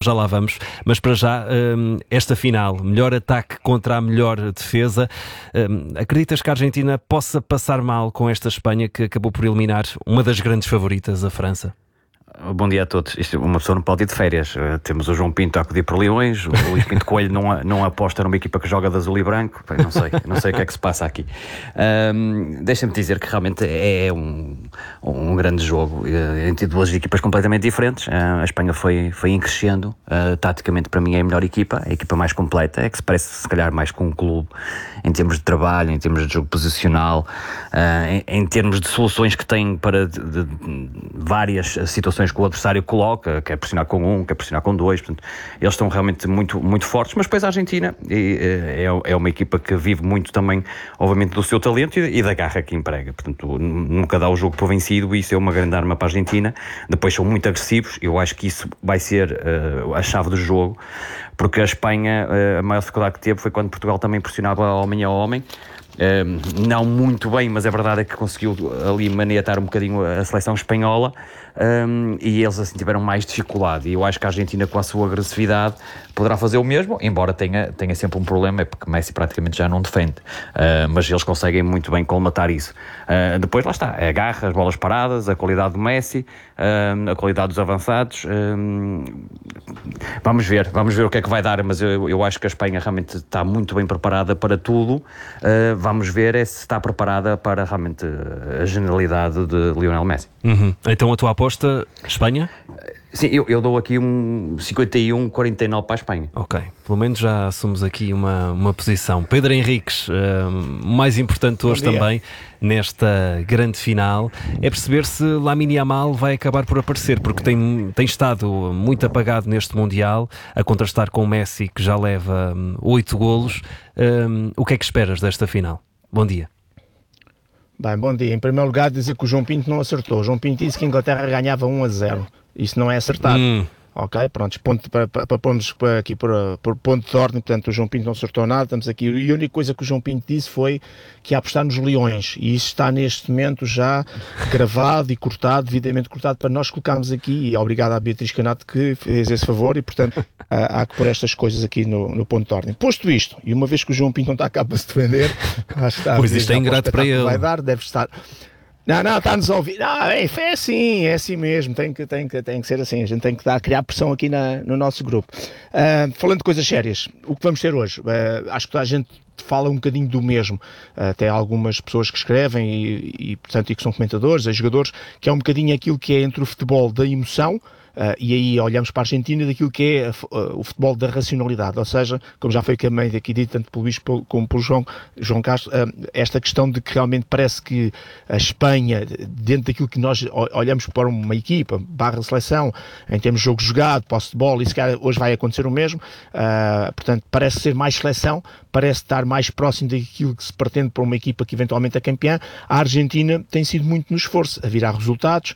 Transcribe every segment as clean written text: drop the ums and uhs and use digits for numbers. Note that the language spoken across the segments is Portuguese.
já lá vamos, mas para já, esta final, melhor ataque contra a melhor defesa, acreditas que a Argentina possa passar mal com esta Espanha que acabou por eliminar uma das grandes favoritas, a França? Bom dia a todos. Uma pessoa não pode ir de férias. Temos o João Pinto a acudir por Leões, o Luís Pinto Coelho não aposta numa equipa que joga de azul e branco. Não sei o que é que se passa aqui. Deixa-me dizer que realmente é um grande jogo entre duas equipas completamente diferentes. A Espanha foi em crescendo. Taticamente, para mim, é a melhor equipa, a equipa mais completa, é que se parece se calhar mais com um clube em termos de trabalho, em termos de jogo posicional, em termos de soluções que tem para de várias situações que o adversário coloca, quer pressionar com um, quer pressionar com dois. Portanto, eles estão realmente muito, muito fortes, mas depois a Argentina é uma equipa que vive muito também, obviamente, do seu talento e da garra que emprega. Portanto, nunca dá o jogo por vencido, e isso é uma grande arma para a Argentina. Depois são muito agressivos, eu acho que isso vai ser a chave do jogo, porque a Espanha, a maior dificuldade que teve foi quando Portugal também pressionava homem a homem. Não muito bem, mas a verdade é que conseguiu ali maniatar um bocadinho a seleção espanhola, e eles assim tiveram mais dificuldade, e eu acho que a Argentina, com a sua agressividade, poderá fazer o mesmo, embora tenha sempre um problema, é porque Messi praticamente já não defende, mas eles conseguem muito bem colmatar isso. Depois lá está, a garra, as bolas paradas, a qualidade do Messi, a qualidade dos avançados. Vamos ver o que é que vai dar, mas eu acho que a Espanha realmente está muito bem preparada para tudo. Vamos ver se está preparada para realmente a genialidade de Lionel Messi. Então a tua aposta, Espanha? Sim, eu dou aqui um 51-49 para a Espanha. Ok, pelo menos já assumimos aqui uma posição. Pedro Henriques, mais importante hoje também, nesta grande final, é perceber se Lamine Yamal vai acabar por aparecer, porque tem estado muito apagado neste Mundial, a contrastar com o Messi, que já leva 8 golos. O que é que esperas desta final? Bom dia. Bem, bom dia. Em primeiro lugar, dizer que o João Pinto não acertou. O João Pinto disse que a Inglaterra ganhava 1-0. Isso não é acertado. Ok, pronto, ponto para pormos aqui por ponto de ordem. Portanto, o João Pinto não acertou nada, estamos aqui, e a única coisa que o João Pinto disse foi que ia apostar nos Leões, e isso está neste momento já gravado e cortado, devidamente cortado, para nós colocarmos aqui, e obrigado à Beatriz Canato que fez esse favor, e portanto há que pôr estas coisas aqui no ponto de ordem. Posto isto, e uma vez que o João Pinto não está cá para se defender, pois isto é ingrato para ele. Vai dar, deve estar... Não, está-nos a ouvir. Não, é assim mesmo, tem que ser assim, a gente tem que criar pressão aqui no nosso grupo. Falando de coisas sérias, o que vamos ter hoje? Acho que toda a gente fala um bocadinho do mesmo, até algumas pessoas que escrevem e portanto, que são comentadores, jogadores, que é um bocadinho aquilo que é entre o futebol da emoção, e aí olhamos para a Argentina, daquilo que é o futebol da racionalidade, ou seja, como já foi também aqui dito, tanto pelo Luís como pelo João Castro, esta questão de que realmente parece que a Espanha, dentro daquilo que nós olhamos para uma equipa, /seleção, em termos de jogo jogado, posse de bola, e se calhar hoje vai acontecer o mesmo, portanto parece ser mais seleção, parece estar mais próximo daquilo que se pretende para uma equipa que eventualmente é campeã. A Argentina tem sido muito no esforço, a virar resultados,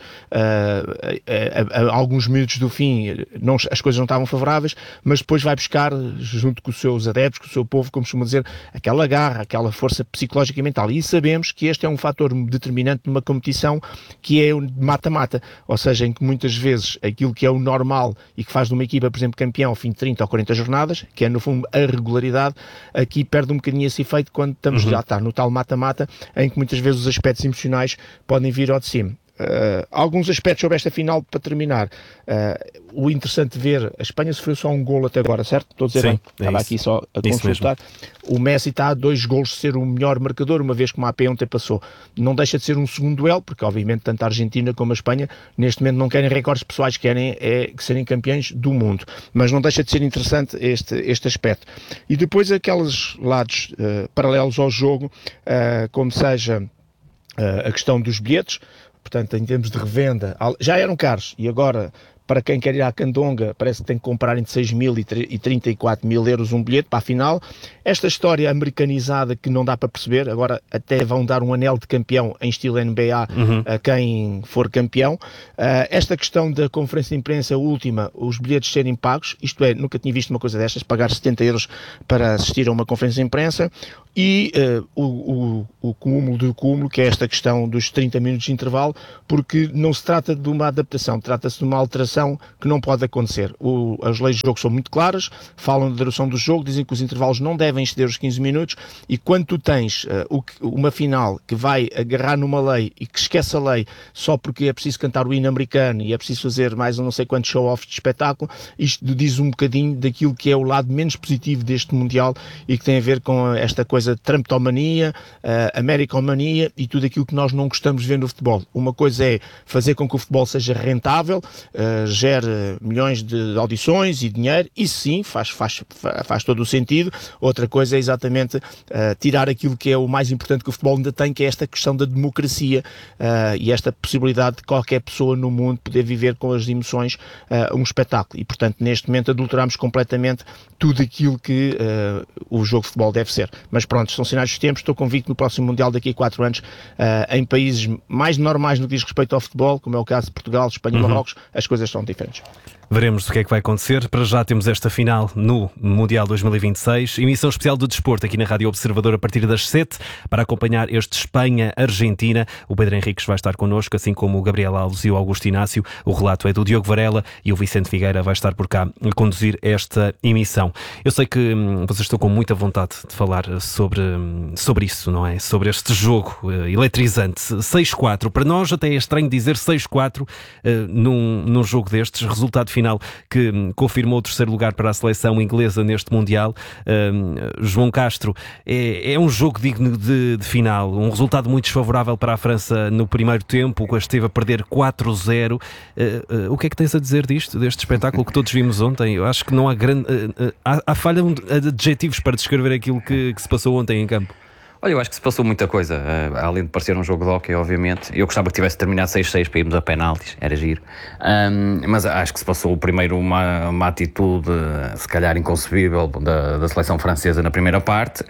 alguns minutos do fim as coisas não estavam favoráveis, mas depois vai buscar, junto com os seus adeptos, com o seu povo, como costuma dizer, aquela garra, aquela força psicológica e mental, e sabemos que este é um fator determinante numa competição que é o mata-mata, ou seja, em que muitas vezes aquilo que é o normal e que faz de uma equipa, por exemplo, campeão ao fim de 30 ou 40 jornadas, que é no fundo a regularidade, aqui perde um bocadinho esse efeito quando estamos já no tal mata-mata, em que muitas vezes os aspectos emocionais podem vir ao de cima. Alguns aspectos sobre esta final para terminar. O interessante de ver, a Espanha sofreu só um golo até agora, certo? Estou a dizer bem? Estava aqui só a consultar. O Messi está a 2 golos de ser o melhor marcador, uma vez que o AP ontem passou. Não deixa de ser um segundo duelo, porque obviamente tanto a Argentina como a Espanha neste momento não querem recordes pessoais, querem que serem campeões do mundo, mas não deixa de ser interessante este aspecto. E depois aqueles lados paralelos ao jogo, como seja a questão dos bilhetes. Portanto, em termos de revenda, já eram caros, e agora, para quem quer ir à Candonga, parece que tem que comprar entre 6 mil e 34 mil euros um bilhete para a final. Esta história americanizada que não dá para perceber, agora até vão dar um anel de campeão em estilo NBA a quem for campeão. Esta questão da conferência de imprensa última, os bilhetes serem pagos, isto é, nunca tinha visto uma coisa destas, pagar 70 euros para assistir a uma conferência de imprensa, e o cúmulo do cúmulo, que é esta questão dos 30 minutos de intervalo, porque não se trata de uma adaptação, trata-se de uma alteração situação que não pode acontecer. As leis do jogo são muito claras, falam da duração do jogo, dizem que os intervalos não devem exceder os 15 minutos, e quando tu tens uma final que vai agarrar numa lei e que esquece a lei só porque é preciso cantar o hino americano e é preciso fazer mais não sei quantos show-offs de espetáculo, isto diz um bocadinho daquilo que é o lado menos positivo deste Mundial e que tem a ver com esta coisa de Trumptomania, Americomania e tudo aquilo que nós não gostamos de ver no futebol. Uma coisa é fazer com que o futebol seja rentável, gere milhões de audições e dinheiro, isso sim faz todo o sentido. Outra coisa é exatamente tirar aquilo que é o mais importante que o futebol ainda tem, que é esta questão da democracia e esta possibilidade de qualquer pessoa no mundo poder viver com as emoções um espetáculo. E, portanto, neste momento adulteramos completamente tudo aquilo que o jogo de futebol deve ser. Mas pronto, são sinais dos tempos. Estou convicto no próximo Mundial, daqui a 4 anos, em países mais normais no que diz respeito ao futebol, como é o caso de Portugal, Espanha e Marrocos, as coisas são diferentes. Veremos o que é que vai acontecer. Para já temos esta final no Mundial 2026. Emissão especial do desporto aqui na Rádio Observador a partir das 7 para acompanhar este Espanha-Argentina. O Pedro Henriques vai estar connosco, assim como o Gabriel Alves e o Augusto Inácio. O relato é do Diogo Varela e o Vicente Figueira vai estar por cá a conduzir esta emissão. Eu sei que vocês estão com muita vontade de falar sobre isso, não é? Sobre este jogo eletrizante. 6-4. Para nós até é estranho dizer 6-4 num jogo destes. Resultado final que confirmou o terceiro lugar para a seleção inglesa neste Mundial. João Castro, é um jogo digno de final, um resultado muito desfavorável para a França no primeiro tempo, que esteve a perder 4-0. O que é que tens a dizer deste espetáculo que todos vimos ontem? Eu acho que não há grande... há falha de adjetivos para descrever aquilo que se passou ontem em campo. Olha, eu acho que se passou muita coisa, além de parecer um jogo de hóquei, obviamente. Eu gostava que tivesse terminado 6-6 para irmos a penaltis, era giro. Mas acho que se passou primeiro uma atitude, se calhar inconcebível, da seleção francesa na primeira parte.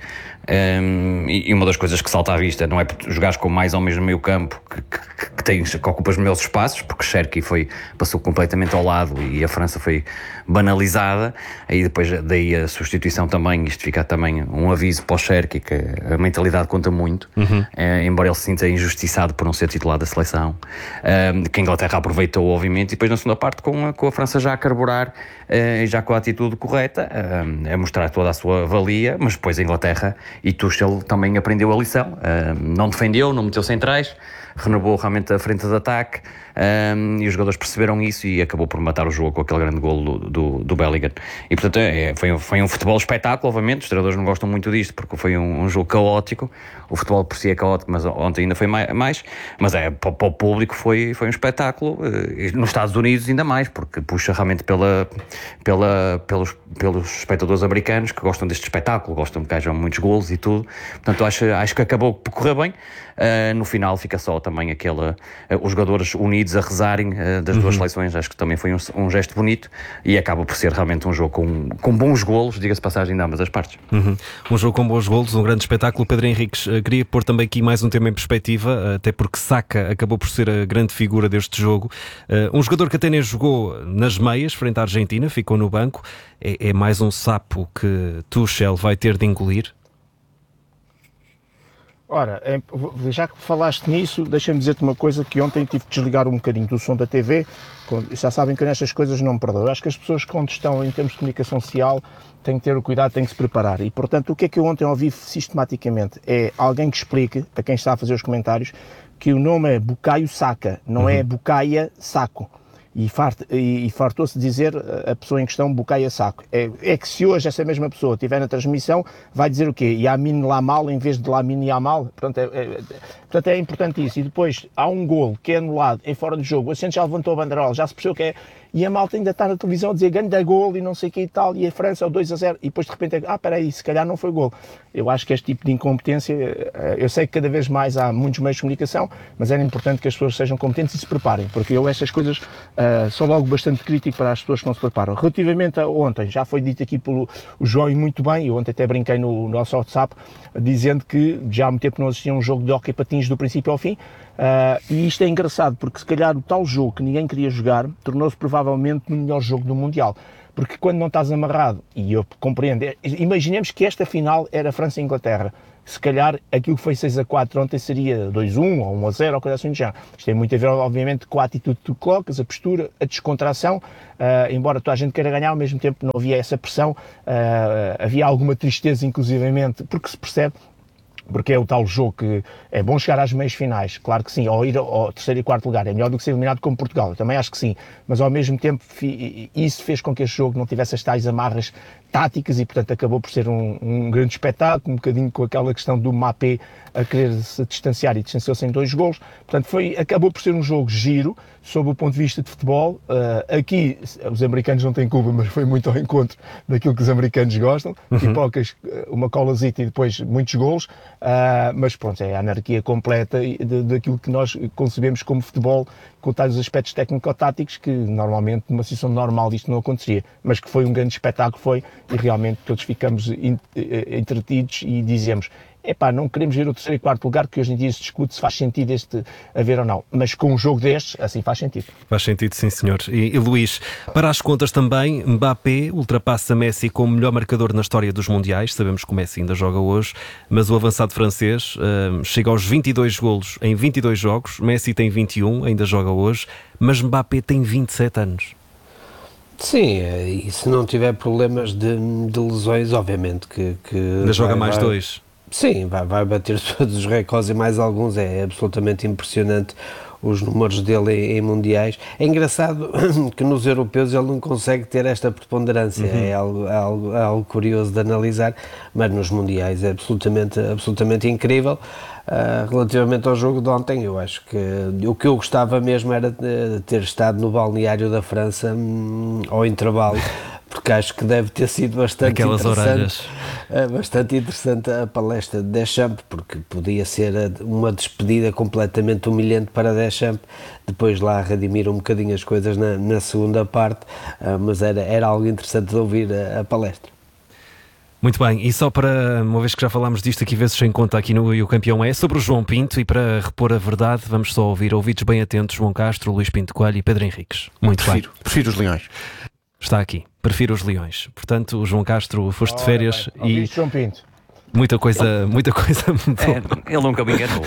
E uma das coisas que salta à vista não é porque jogares com mais ou mesmo meio campo que ocupas melhores espaços, porque Cherki passou completamente ao lado e a França foi banalizada. Aí depois daí a substituição também, isto fica também um aviso para o Cherki, que a mentalidade conta muito, embora ele se sinta injustiçado por não ser titular da seleção, que a Inglaterra aproveitou obviamente, e depois na segunda parte com a França já a carburar, já com a atitude correta, a mostrar toda a sua valia, mas depois a Inglaterra e Tuchel também aprendeu a lição, não defendeu, não meteu centrais, renovou realmente a frente de ataque, e os jogadores perceberam isso e acabou por matar o jogo com aquele grande golo do Bellingham. E portanto foi um futebol espetáculo, obviamente. Os treinadores não gostam muito disto porque foi um jogo caótico. O futebol por si é caótico, mas ontem ainda foi mais. Mas para o público foi um espetáculo, e nos Estados Unidos ainda mais, porque puxa realmente pelos espectadores americanos que gostam deste espetáculo, gostam que hajam muitos golos e tudo. Portanto acho que acabou por correr bem. No final fica só também os jogadores unidos a rezarem das duas seleções. Acho que também foi um gesto bonito e acaba por ser realmente um jogo com bons golos, diga-se passagem, de ambas as partes. Um jogo com bons golos, um grande espetáculo. Pedro Henriques, queria pôr também aqui mais um tema em perspectiva, até porque Saka acabou por ser a grande figura deste jogo. Um jogador que até nem jogou nas meias frente à Argentina, ficou no banco. É mais um sapo que Tuchel vai ter de engolir? Ora, já que falaste nisso, deixa-me dizer-te uma coisa, que ontem tive de desligar um bocadinho do som da TV. Já sabem que nestas coisas não me perdoo. Acho que as pessoas, quando estão em termos de comunicação social, têm que ter o cuidado, têm que se preparar. E, portanto, o que é que eu ontem ouvi sistematicamente? É alguém que explique, a quem está a fazer os comentários, que o nome é Bukayo Saka, não é Bukayo Sako. E fartou-se de dizer a pessoa em questão Bukayo Sako. É que se hoje essa mesma pessoa estiver na transmissão, vai dizer o quê? Yamin Lamal em vez de Lamine Yamal? Portanto, é importante isso. E depois há um golo que é anulado em fora de jogo. O assistente já levantou a banderola, já se percebeu que é. E a malta ainda está na televisão a dizer ganda golo e não sei o que e tal, e a França é o 2-0, e depois de repente espera aí, se calhar não foi golo. Eu acho que este tipo de incompetência, eu sei que cada vez mais há muitos meios de comunicação, mas era importante que as pessoas sejam competentes e se preparem, porque eu estas coisas sou logo bastante crítico para as pessoas que não se preparam. Relativamente a ontem, já foi dito aqui pelo João e muito bem, eu ontem até brinquei no nosso WhatsApp, dizendo que já há muito tempo não existia um jogo de hóquei patins do princípio ao fim. E isto é engraçado, porque se calhar o tal jogo que ninguém queria jogar tornou-se provavelmente no melhor jogo do Mundial, porque quando não estás amarrado, e eu compreendo, imaginemos que esta final era França e Inglaterra, se calhar aquilo que foi 6-4 ontem seria 2-1 ou 1-0 ou coisa assim já. Isto tem muito a ver, obviamente, com a atitude que tu colocas, a postura, a descontração, embora toda a gente queira ganhar, ao mesmo tempo não havia essa pressão, havia alguma tristeza, inclusivamente, porque se percebe, porque é o tal jogo que é bom chegar às meias finais, claro que sim, ou ir ao terceiro e quarto lugar, é melhor do que ser eliminado como Portugal, eu também acho que sim, mas ao mesmo tempo isso fez com que este jogo não tivesse as tais amarras táticas e, portanto, acabou por ser um grande espetáculo, um bocadinho com aquela questão do Mbappé a querer se distanciar e distanciou-se em 2 golos. Portanto, acabou por ser um jogo giro, sob o ponto de vista de futebol. Aqui, os americanos não têm culpa, mas foi muito ao encontro daquilo que os americanos gostam. Pipocas, uma colazita e depois muitos golos. Mas pronto, é a anarquia completa daquilo que nós concebemos como futebol, com tais aspectos técnico-táticos que normalmente numa situação normal isto não aconteceria, mas que foi um grande espetáculo, foi, e realmente todos ficamos entretidos e dizemos, não queremos ver o terceiro e quarto lugar, que hoje em dia se discute se faz sentido este haver ou não, mas com um jogo destes, assim faz sentido. Faz sentido, sim senhor. E Luís, para as contas também, Mbappé ultrapassa Messi como melhor marcador na história dos Mundiais, sabemos que o Messi ainda joga hoje, mas o avançado francês chega aos 22 golos em 22 jogos, Messi tem 21, ainda joga hoje, mas Mbappé tem 27 anos. Sim, e se não tiver problemas de lesões, obviamente que ainda joga mais 2. Sim, vai bater todos os recordes e mais alguns, é absolutamente impressionante os números dele em mundiais. É engraçado que nos europeus ele não consegue ter esta preponderância, é algo curioso de analisar, mas nos mundiais é absolutamente incrível. Relativamente ao jogo de ontem, eu acho que o que eu gostava mesmo era ter estado no balneário da França ao intervalo, porque acho que deve ter sido bastante interessante a palestra de Deschamps, porque podia ser uma despedida completamente humilhante para Deschamps, depois lá redimir um bocadinho as coisas na segunda parte, mas era algo interessante de ouvir a palestra. Muito bem, e só para, uma vez que já falámos disto aqui vezes sem conta aqui no E o Campeão é, sobre o João Pinto, e para repor a verdade, vamos só ouvir ouvidos bem atentos, João Castro, Luís Pinto Coelho e Pedro Henriques. Prefiro os Leões. Está aqui, prefiro os Leões. Portanto, o João Castro foste de férias e João Pinto. Muita coisa mudou. Ele nunca me enganou.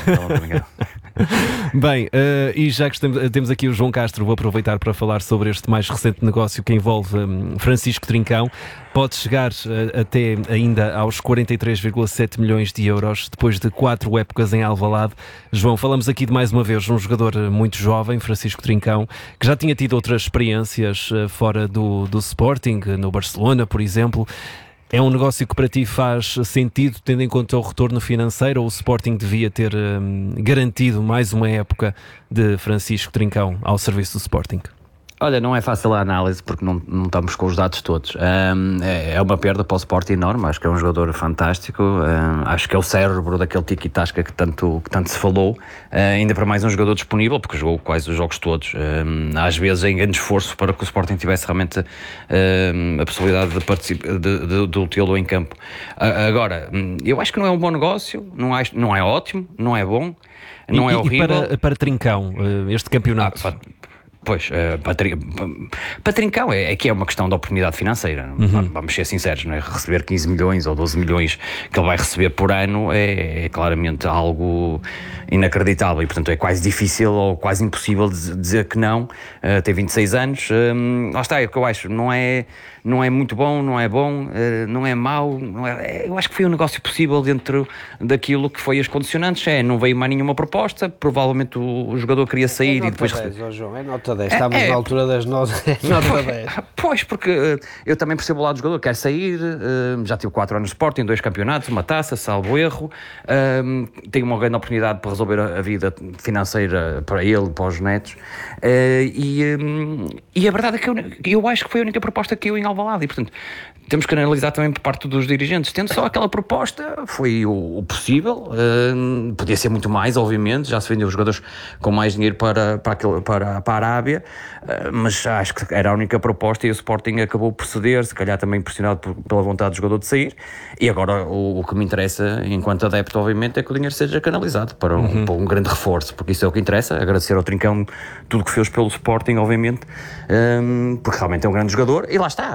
Bem, e já que temos aqui o João Castro, vou aproveitar para falar sobre este mais recente negócio que envolve Francisco Trincão. Pode chegar até ainda aos 43,7 milhões de euros depois de 4 épocas em Alvalade. João, falamos aqui de mais uma vez um jogador muito jovem, Francisco Trincão, que já tinha tido outras experiências fora do Sporting, no Barcelona, por exemplo. É um negócio que para ti faz sentido, tendo em conta o retorno financeiro, ou o Sporting devia ter garantido mais uma época de Francisco Trincão ao serviço do Sporting? Olha, não é fácil a análise porque não estamos com os dados todos. É uma perda para o Sporting enorme, acho que é um jogador fantástico, acho que é o cérebro daquele tiki-tasca que tanto se falou, ainda para mais um jogador disponível, porque jogou quase os jogos todos, às vezes em grande esforço para que o Sporting tivesse realmente a possibilidade de tê-lo em campo. Agora, eu acho que não é um bom negócio, não é ótimo, não é bom, não é horrível. E para Trincão, este campeonato? Pois, para Trincão é que é uma questão de oportunidade financeira, vamos ser sinceros, não é? Receber 15 milhões ou 12 milhões que ele vai receber por ano é claramente algo inacreditável e, portanto, é quase difícil ou quase impossível dizer que não. Tem 26 anos, lá está, é o que eu acho, não é muito bom, não é bom, não é mau, eu acho que foi um negócio possível dentro daquilo que foi as condicionantes, não veio mais nenhuma proposta, provavelmente o jogador queria sair e depois... João, é nota 10, estamos na altura das notas, nota 10. Pois, porque eu também percebo o lado do jogador, quer sair, já tive 4 anos de Sporting, 2 campeonatos, uma taça, salvo erro, tem uma grande oportunidade para resolver a vida financeira para ele, para os netos, e a verdade é que eu acho que foi a única proposta que eu em Alvalade, e portanto temos que analisar também por parte dos dirigentes, tendo só aquela proposta foi o possível, podia ser muito mais, obviamente, já se vendeu os jogadores com mais dinheiro para a Arábia, mas acho que era a única proposta e o Sporting acabou por ceder, se calhar também pressionado pela vontade do jogador de sair, e agora o que me interessa enquanto adepto, obviamente, é que o dinheiro seja canalizado para um grande reforço, porque isso é o que interessa, agradecer ao Trincão tudo o que fez pelo Sporting, obviamente, porque realmente é um grande jogador, e lá está,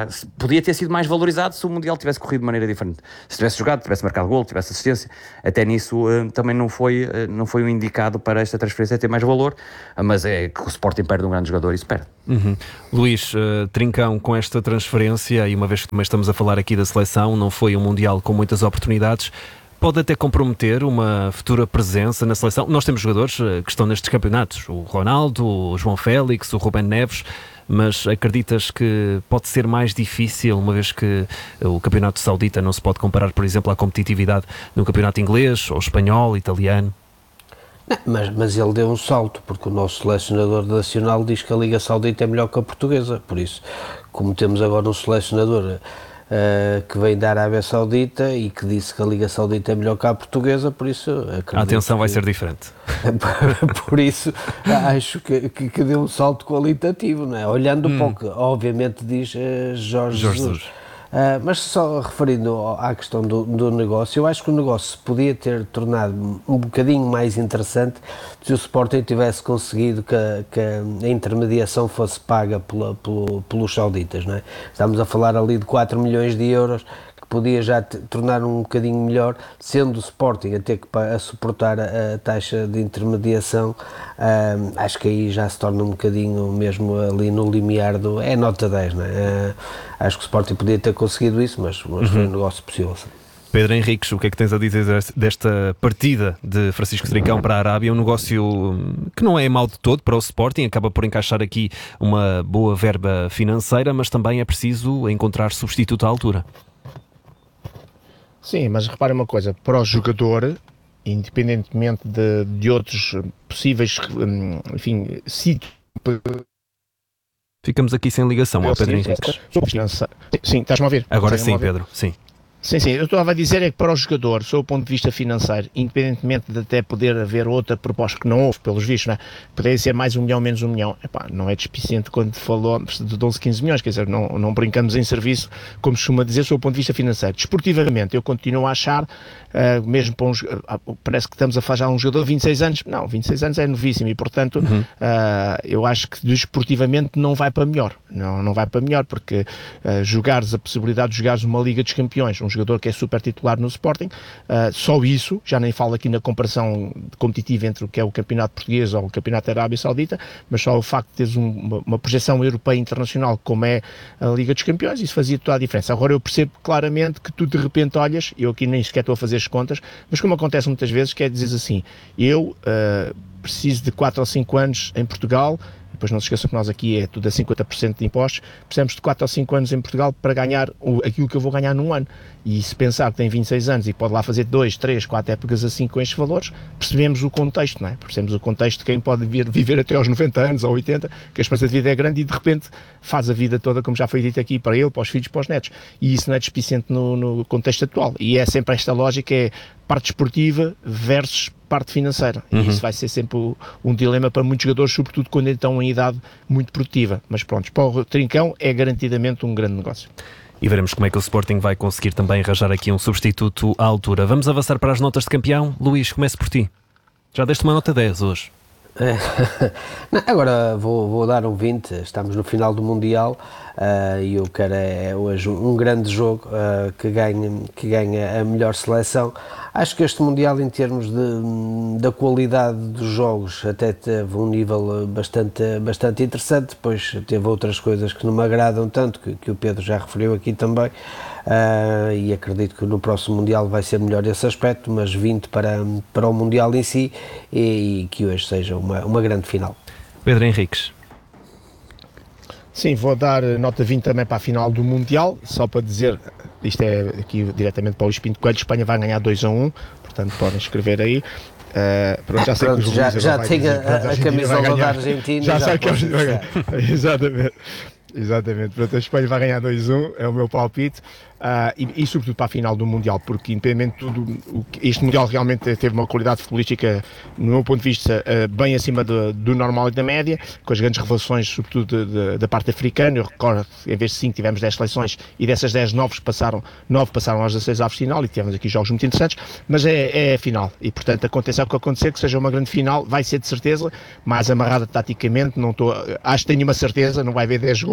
podia ter sido mais valorizado se o Mundial tivesse corrido de maneira diferente. Se tivesse jogado, tivesse marcado gol, tivesse assistência, até nisso também não foi um indicado para esta transferência ter mais valor, mas é que o Sporting perde um grande jogador, isso perde. Luís, Trincão, com esta transferência, e uma vez que também estamos a falar aqui da seleção, não foi um Mundial com muitas oportunidades, pode até comprometer uma futura presença na seleção. Nós temos jogadores que estão nestes campeonatos, o Ronaldo, o João Félix, o Rubén Neves, mas acreditas que pode ser mais difícil, uma vez que o campeonato saudita não se pode comparar, por exemplo, à competitividade no campeonato inglês, ou espanhol, italiano? Não, mas ele deu um salto, porque o nosso selecionador nacional diz que a Liga Saudita é melhor que a portuguesa, por isso, como temos agora um selecionador que vem da Arábia Saudita e que disse que a Liga Saudita é melhor que a portuguesa, por isso a atenção vai ser diferente. Por isso acho que deu um salto qualitativo, não é? Olhando para o que obviamente diz Jorge Jesus. Mas só referindo à questão do negócio, eu acho que o negócio se podia ter tornado um bocadinho mais interessante se o Sporting tivesse conseguido que a intermediação fosse paga pelos sauditas, não é? Estamos a falar ali de 4 milhões de euros, que podia já tornar um bocadinho melhor, sendo o Sporting a ter que suportar a taxa de intermediação. Acho que aí já se torna um bocadinho mesmo ali no limiar é nota 10, não é? Acho que o Sporting podia ter conseguido isso, mas foi um negócio possível. Pedro Henriques, o que é que tens a dizer desta partida de Francisco Trincão para a Arábia? Um negócio que não é mau de todo para o Sporting, acaba por encaixar aqui uma boa verba financeira, mas também é preciso encontrar substituto à altura. Sim, mas repare uma coisa, para o jogador, independentemente de outros possíveis, enfim, sítios... Ficamos aqui sem ligação ao Pedro Henriques. Sim, estás-me a ouvir? Agora sim, Pedro, sim. Sim, eu estava a dizer é que para o jogador, sob o ponto de vista financeiro, independentemente de até poder haver outra proposta que não houve, pelos vistos, não é? Poderia ser mais 1 milhão, menos 1 milhão. Epá, não é despiciente quando falou de 12, 15 milhões, quer dizer, não brincamos em serviço, como se costuma dizer, sob o ponto de vista financeiro. Desportivamente, eu continuo a achar, mesmo para parece que estamos a falar já um jogador de 26 anos, não, 26 anos é novíssimo e, portanto, eu acho que desportivamente não vai para melhor, não vai para melhor, porque jogares a possibilidade de jogares uma Liga dos Campeões, um jogador que é super titular no Sporting, só isso, já nem falo aqui na comparação competitiva entre o que é o campeonato português ou o campeonato da Arábia Saudita, mas só o facto de teres uma projeção europeia internacional como é a Liga dos Campeões, isso fazia toda a diferença. Agora eu percebo claramente que tu de repente olhas, eu aqui nem sequer estou a fazer as contas, mas como acontece muitas vezes, quer dizer assim, eu preciso de 4 ou 5 anos em Portugal. Depois não se esqueçam que nós aqui é tudo a 50% de impostos, precisamos de 4 ou 5 anos em Portugal para ganhar aquilo que eu vou ganhar num ano. E se pensar que tem 26 anos e pode lá fazer 2, 3, 4 épocas assim com estes valores, percebemos o contexto, não é? Percebemos o contexto de quem pode viver até aos 90 anos ou 80, que a esperança de vida é grande e de repente faz a vida toda, como já foi dito aqui, para ele, para os filhos, para os netos. E isso não é despiciente no contexto atual. E é sempre esta lógica, é parte esportiva versus parte financeira. E isso vai ser sempre um dilema para muitos jogadores, sobretudo quando estão em idade muito produtiva. Mas pronto, para o Trincão é garantidamente um grande negócio. E veremos como é que o Sporting vai conseguir também arranjar aqui um substituto à altura. Vamos avançar para as notas de campeão. Luís, comece por ti. Já deste uma nota 10 hoje. Não, agora vou dar um 20, estamos no final do Mundial e eu quero hoje um grande jogo que ganha a melhor seleção. Acho que este Mundial, em termos da qualidade dos jogos, até teve um nível bastante interessante. Depois teve outras coisas que não me agradam tanto, que o Pedro já referiu aqui também, e acredito que no próximo Mundial vai ser melhor esse aspecto, mas 20 para o Mundial em si, e que hoje seja uma grande final. Pedro Henriques. Sim, vou dar nota 20 também para a final do Mundial, só para dizer, isto é aqui diretamente para o Luís Pinto Coelho, Espanha vai ganhar 2-1, portanto podem escrever aí. Pronto, já sei que os já tem a camisola da Argentina. Já sei que a Argentina vai ganhar. Exatamente, portanto a Espanha vai ganhar 2-1, é o meu palpite. E sobretudo para a final do Mundial, porque independente de tudo, este Mundial realmente teve uma qualidade futebolística, no meu ponto de vista, bem acima do normal e da média, com as grandes revelações, sobretudo da parte africana. Eu recordo que em vez de 5 tivemos 10 seleções e dessas 10, 9 passaram aos 16 avos de final, e tivemos aqui jogos muito interessantes, mas é a final, e portanto aconteça o que acontecer, que seja uma grande final, vai ser de certeza, mais amarrada taticamente, acho que tenho uma certeza, não vai haver 10 golos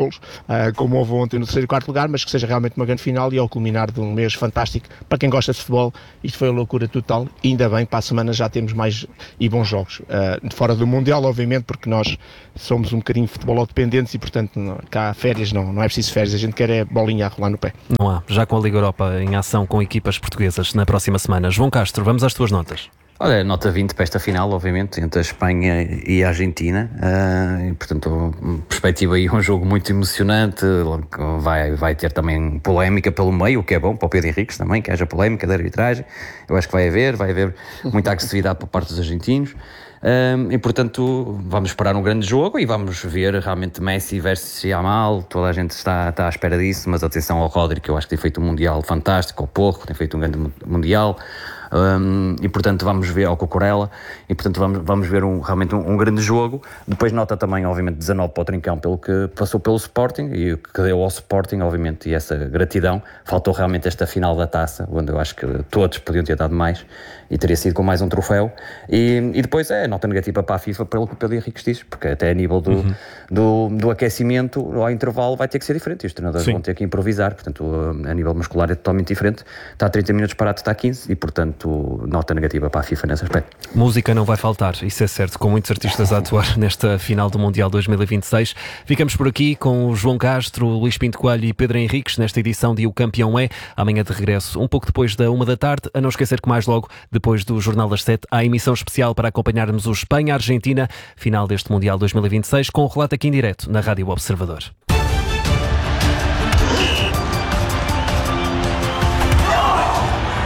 golos, como houve ontem no terceiro e quarto lugar, mas que seja realmente uma grande final e ao culminar de um mês fantástico para quem gosta de futebol. Isto foi a loucura total e ainda bem, para a semana já temos mais e bons jogos, fora do Mundial, obviamente, porque nós somos um bocadinho futebol dependentes e portanto cá férias não é preciso férias, a gente quer é bolinha a rolar no pé. Não há, já com a Liga Europa em ação com equipas portuguesas na próxima semana. João Castro, vamos às tuas notas. Olha, nota 20 para esta final, obviamente, entre a Espanha e a Argentina. E, portanto, perspectiva aí um jogo muito emocionante. Vai ter também polémica pelo meio, o que é bom para o Pedro Henriques também, que haja polémica da arbitragem. Eu acho que vai haver muita agressividade por parte dos argentinos. E portanto vamos esperar um grande jogo e vamos ver realmente Messi versus Yamal. Toda a gente está à espera disso, mas atenção ao Rodri, que eu acho que tem feito um Mundial fantástico, ao Porro, que tem feito um grande Mundial. E portanto vamos ver ao Cucurella e portanto vamos ver realmente um grande jogo. Depois nota também obviamente 19 para o Trincão pelo que passou pelo Sporting e o que deu ao Sporting, obviamente, e essa gratidão. Faltou realmente esta final da taça, onde eu acho que todos podiam ter dado mais e teria sido com mais um troféu. E depois nota negativa para a FIFA pelo que o Pedro Henriques diz, porque até a nível do aquecimento ao intervalo vai ter que ser diferente e os treinadores vão ter que improvisar, portanto a nível muscular é totalmente diferente. Está a 30 minutos parado, está a 15 e portanto nota negativa para a FIFA nesse aspecto. Música não vai faltar, isso é certo, com muitos artistas a atuar nesta final do Mundial 2026. Ficamos por aqui com o João Castro, Luís Pinto Coelho e Pedro Henriques nesta edição de O Campeão é. Amanhã de regresso, um pouco depois da 1 da tarde. A não esquecer que mais logo, depois do Jornal das 7, há emissão especial para acompanharmos o Espanha-Argentina, final deste Mundial 2026, com o relato aqui em direto na Rádio Observador.